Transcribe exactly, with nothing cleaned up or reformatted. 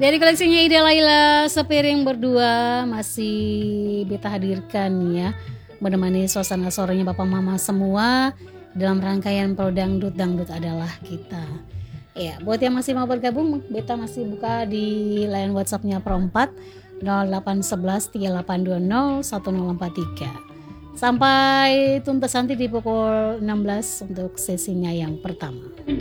Dari koleksinya Ida Laila, Sepiring Berdua masih beta hadirkan ya, menemani suasana sorenya Bapak Mama semua dalam rangkaian Pro Dangdut, Dangdut Adalah Kita. Ya, buat yang masih mau bergabung, beta masih buka di line WhatsApp-nya Pro empat nol delapan satu satu tiga delapan dua nol satu nol empat tiga. Sampai tuntas nanti di pukul enam belas untuk sesinya yang pertama.